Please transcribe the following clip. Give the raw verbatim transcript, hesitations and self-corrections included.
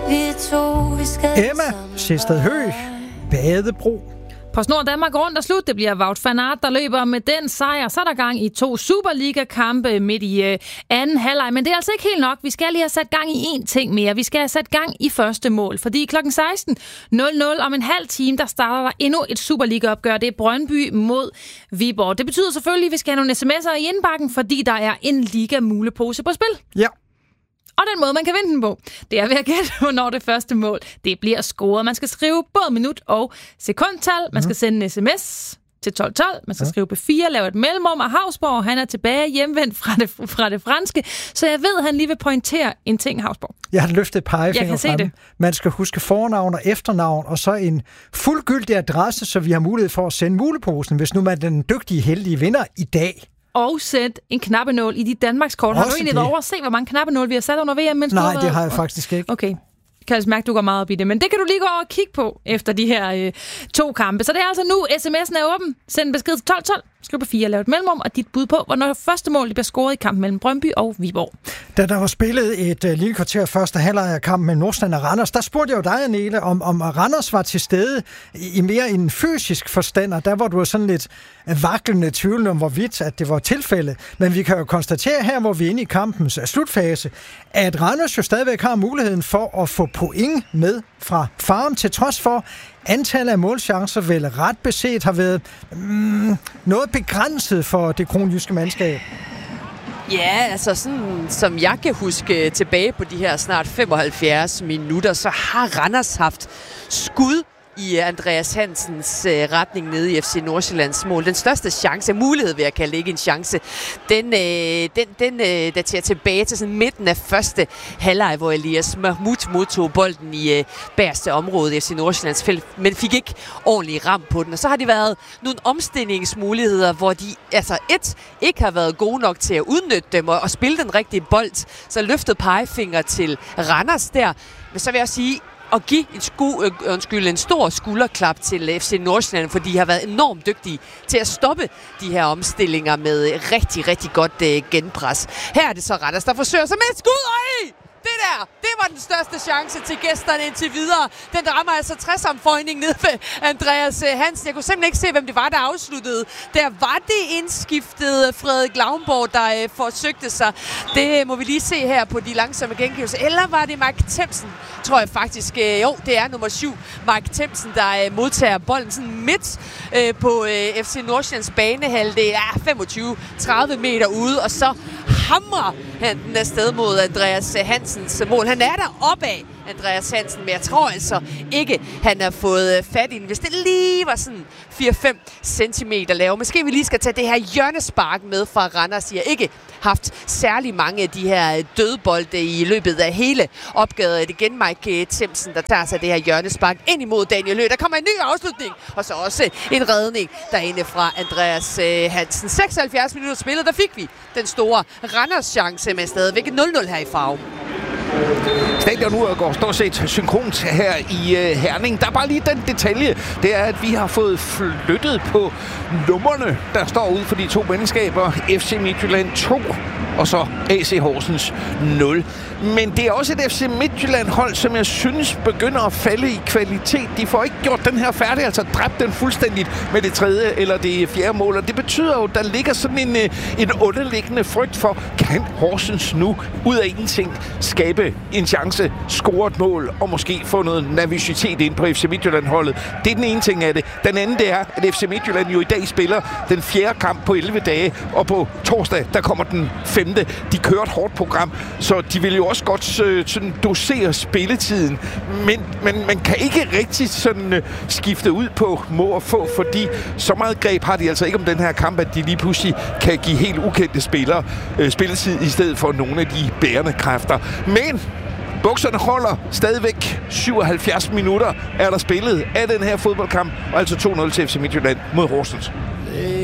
Emma Sjested Høgh, Badebro. På Snor Danmark rundt og slut. Det bliver Wout van Aert, der løber med den sejr. Så er der gang i to Superliga-kampe midt i øh, anden halvleg. Men det er altså ikke helt nok. Vi skal lige have sat gang i én ting mere. Vi skal have sat gang i første mål. Fordi klokken seksten nul nul om en halv time, der starter der endnu et Superliga-opgør. Det er Brøndby mod Viborg. Det betyder selvfølgelig, at vi skal have nogle sms'er i indbakken, fordi der er en liga-mulepose på spil. Ja. Og den måde, man kan vinde den på, det er ved at gætte, hvornår det første mål det bliver scoret. Man skal skrive både minut og sekundtal. Man skal sende en sms til tolv tolv. Man skal skrive P fire, lave et mellemrum, og Hausborg, han er tilbage hjemvendt fra det, fra det franske. Så jeg ved, at han lige vil pointere en ting, Hausborg. Jeg har løftet pegefinger frem. Det. Man skal huske fornavn og efternavn, og så en fuldgyldig adresse, så vi har mulighed for at sende muleposen, hvis nu man er den dygtige, heldige vinder i dag. Og sæt en knappenål i dit Danmarkskort. Har du egentlig været over at se, hvor mange knappenål vi har sat under V M? Mens Nej, du har det har jeg faktisk ikke. Okay. Jeg kan altså mærke, at du går meget op i det. Men det kan du lige gå over og kigge på efter de her øh, to kampe. Så det er altså nu, sms'en er åben. Send en besked til tolv tolv. Skriv på fire, lav et mellemrum, og dit bud på, hvornår første mål bliver scoret i kampen mellem Brøndby og Viborg. Da der var spillet et uh, lille kvarter første halvleg af kampen med Nordsjælland og Randers, der spurgte jeg jo dig, Anele, om, om Randers var til stede i, i mere en fysisk forstand, og der var du sådan lidt vaklende tvivlende om, hvorvidt at det var tilfældet. Men vi kan jo konstatere her, hvor vi er inde i kampens slutfase, at Randers jo stadigvæk har muligheden for at få point med fra Farum, til trods for, antallet af målchancer vel ret beset har været mm, noget begrænset for det kronjyske mandskab. Ja, altså sådan som jeg kan huske tilbage på de her snart femoghalvfjerds minutter, så har Randers haft skud i Andreas Hansens øh, retning nede i F C Nordsjællands mål. Den største chance, mulighed vil jeg kalde det ikke en chance, den, øh, den, den øh, daterer tilbage til sådan midten af første halvleg, hvor Elias Mahmoud modtog bolden i øh, bagerste område i F C Nordsjællands felt, men fik ikke ordentlig ram på den. Og så har det været nogle omstillingsmuligheder, hvor de altså et, ikke har været gode nok til at udnytte dem og, og spille den rigtige bold. Så løftet pegefinger til Randers der. Men så vil jeg sige, og give en, sku, øh, undskyld, en stor skulderklap til F C Nordsjælland, for de har været enormt dygtige til at stoppe de her omstillinger med rigtig, rigtig godt øh, genpres. Her er det så Randers, der forsøger sig med et skud. Øj! Det der, det var den største chance til gæsterne indtil videre. Den rammer altså tres-omføjning ned ved Andreas Hansen. Jeg kunne simpelthen ikke se, hvem det var, der afsluttede. Der var det indskiftet Frederik Lauenborg, der øh, forsøgte sig. Det må vi lige se her på de langsomme gengivelser. Eller var det Mark Themsen, tror jeg faktisk. Øh, jo, det er nummer syv, Mark Themsen, der øh, modtager bolden sådan midt øh, på øh, F C Nordsjællands banehalvdel. Det er femogtyve til tredive meter ude, og så hamrer han den afsted mod Andreas Hansens mål. Han er der opad, Andreas Hansen, men jeg tror altså ikke, han har fået fat i den. Hvis det lige var sådan fire til fem centimeter lav. Måske vi lige skal tage det her hjørnespark med fra Randers. De har ikke haft særlig mange af de her dødbolde i løbet af hele opgaven. Det igen Mike Themsen, der tager sig det her hjørnespark ind imod Daniel Lø. Der kommer en ny afslutning, og så også en redning derinde fra Andreas Hansen. seksoghalvfjerds minutter spillet, der fik vi den store Randers chance med stadigvæk nul nul her i Farum. Stadion nu går stort set synkront her i uh, Herning. Der er bare lige den detalje, det er, at vi har fået flyttet på numrene, der står ude for de to mandskaber. F C Midtjylland to, og så A C Horsens nul. Men det er også et F C Midtjylland-hold, som jeg synes begynder at falde i kvalitet. De får ikke gjort den her færdig, altså dræbt den fuldstændigt med det tredje eller det fjerde mål. Og det betyder jo, at der ligger sådan en, en underliggende frygt for, kan Horsens nu ud af ingenting skabe en chance, score et mål og måske få noget nervøsitet ind på F C Midtjylland-holdet. Det er den ene ting af det. Den anden, det er, at F C Midtjylland jo i dag spiller den fjerde kamp på elleve dage, og på torsdag, der kommer den femte. De kører et hårdt program, så de vil jo også godt øh, sådan dosere spilletiden, men, men man kan ikke rigtig sådan øh, skifte ud på må og få, fordi så meget greb har de altså ikke om den her kamp, at de lige pludselig kan give helt ukendte spillere øh, spilletid i stedet for nogle af de bærende kræfter. Men bukserne holder stadigvæk. syvoghalvfjerds minutter er der spillet af den her fodboldkamp, og altså to nul til F C Midtjylland mod Horsens.